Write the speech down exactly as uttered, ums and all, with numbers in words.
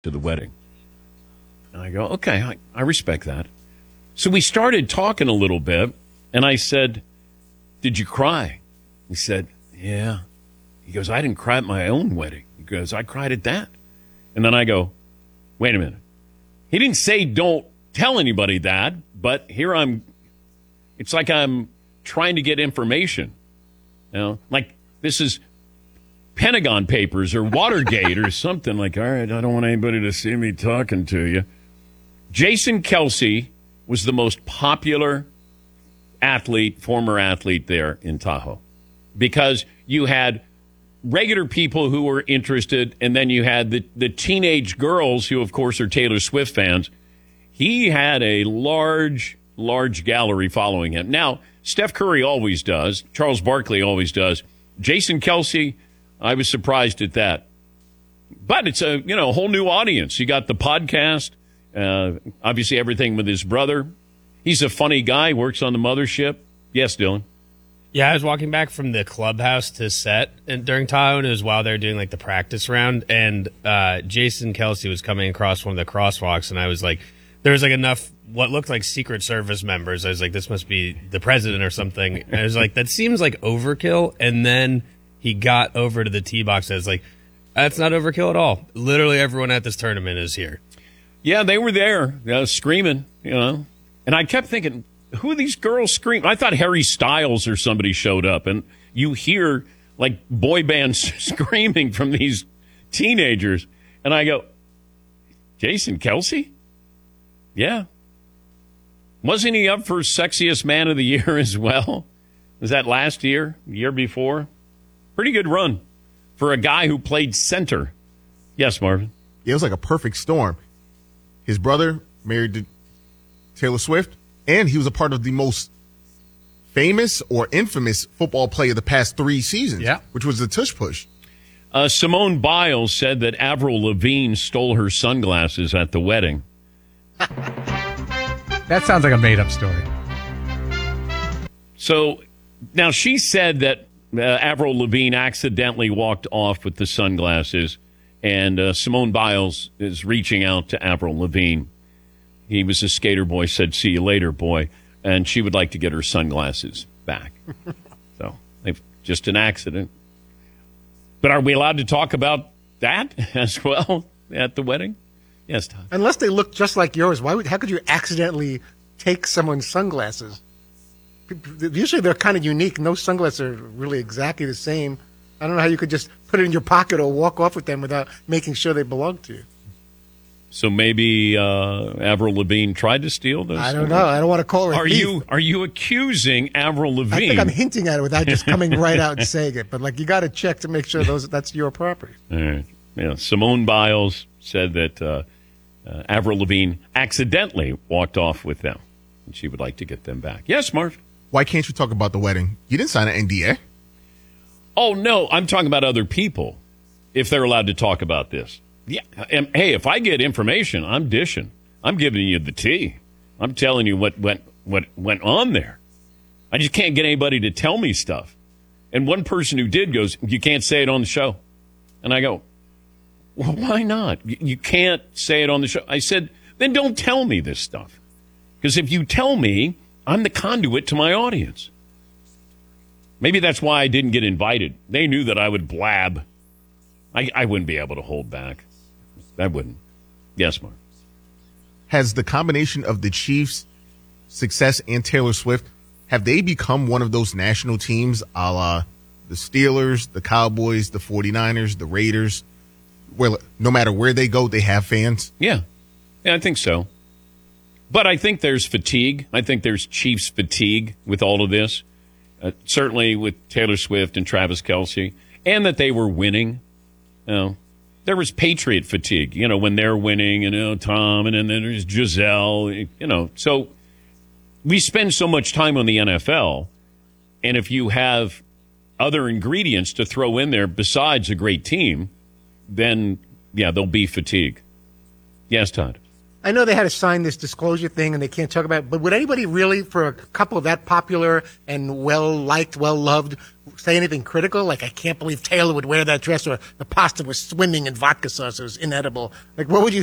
to the wedding. And I go, okay, I, I respect that. So we started talking a little bit, and I said, did you cry? He said, yeah. He goes, I didn't cry at my own wedding. He goes, I cried at that. And then I go, wait a minute. He didn't say don't tell anybody that, but here I'm, it's like I'm trying to get information. You know, like this is Pentagon Papers or Watergate or something. Like, all right, I don't want anybody to see me talking to you. Jason Kelce was the most popular athlete, former athlete there in Tahoe, because you had regular people who were interested, and then you had the, the teenage girls who, of course, are Taylor Swift fans. He had a large, large gallery following him. Now, Steph Curry always does. Charles Barkley always does. Jason Kelce, I was surprised at that. But it's a, you know, a whole new audience. You got the podcast, uh, obviously everything with his brother. He's a funny guy, works on the mothership. Yes, Dylan? Yeah, I was walking back from the clubhouse to set and during Tahoe, and it was while they were doing like the practice round, and uh, Jason Kelce was coming across one of the crosswalks, and I was like, there was like enough what looked like Secret Service members. I was like, this must be the president or something. And I was like, that seems like overkill. And then he got over to the tee box and I was like, that's not overkill at all. Literally everyone at this tournament is here. Yeah, they were there uh, screaming, you know. And I kept thinking, who are these girls screaming? I thought Harry Styles or somebody showed up. And you hear like boy bands screaming from these teenagers. And I go, Jason Kelce? Yeah. Wasn't he up for Sexiest Man of the Year as well? Was that last year? The year before? Pretty good run for a guy who played center. Yes, Marvin? Yeah, it was like a perfect storm. His brother married to Taylor Swift, and he was a part of the most famous or infamous football play of the past three seasons, yeah. which was the Tush Push. Uh, Simone Biles said that Avril Lavigne stole her sunglasses at the wedding. That sounds like a made-up story. So now she said that uh, Avril Lavigne accidentally walked off with the sunglasses, and uh, Simone Biles is reaching out to Avril Lavigne. He was a skater boy, said, see you later, boy, and she would like to get her sunglasses back. So they've, just an accident. But are we allowed to talk about that as well at the wedding? Yes, Todd. Unless they look just like yours, why would? How could you accidentally take someone's sunglasses? Usually they're kind of unique. No sunglasses are really exactly the same. I don't know how you could just put it in your pocket or walk off with them without making sure they belong to you. So maybe uh, Avril Lavigne tried to steal those? I don't know. I don't want to call her a Are thief. you Are you accusing Avril Lavigne? I think I'm hinting at it without just coming right out and saying it. But like, you got to check to make sure those that's your property. All right. Yeah. Simone Biles said that uh, uh, Avril Lavigne accidentally walked off with them, and she would like to get them back. Yes, Marv? Why can't you talk about the wedding? You didn't sign an N D A. Oh, no. I'm talking about other people, if they're allowed to talk about this. Yeah. And, hey, if I get information, I'm dishing. I'm giving you the tea. I'm telling you what went, what went on there. I just can't get anybody to tell me stuff. And one person who did goes, you can't say it on the show. And I go, well, why not? You can't say it on the show. I said, then don't tell me this stuff. Because if you tell me, I'm the conduit to my audience. Maybe that's why I didn't get invited. They knew that I would blab. I, I wouldn't be able to hold back. I wouldn't. Yes, Mark. Has the combination of the Chiefs' success and Taylor Swift, have they become one of those national teams a la the Steelers, the Cowboys, the forty-niners, the Raiders, where no matter where they go, they have fans? Yeah. Yeah, I think so. But I think there's fatigue. I think there's Chiefs fatigue with all of this. Uh, certainly with Taylor Swift and Travis Kelce, and that they were winning. You know, there was Patriot fatigue, you know, when they're winning, and you know, Tom, and then there's Giselle, you know. So we spend so much time on the N F L, and if you have other ingredients to throw in there besides a great team, then, yeah, there'll be fatigue. Yes, Todd? I know they had to sign this disclosure thing and they can't talk about it, but would anybody really, for a couple that popular and well-liked, well-loved, say anything critical? Like, I can't believe Taylor would wear that dress, or the pasta was swimming in vodka sauce, it was inedible. Like, what would you